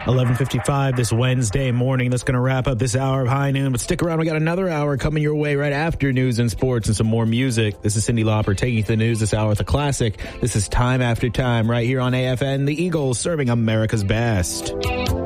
11:55 this Wednesday morning. That's going to wrap up this hour of High Noon. But stick around. We got another hour coming your way right after news and sports and some more music. This is Cyndi Lauper taking you to the news this hour with a classic. This is Time After Time right here on AFN. The Eagles serving America's best.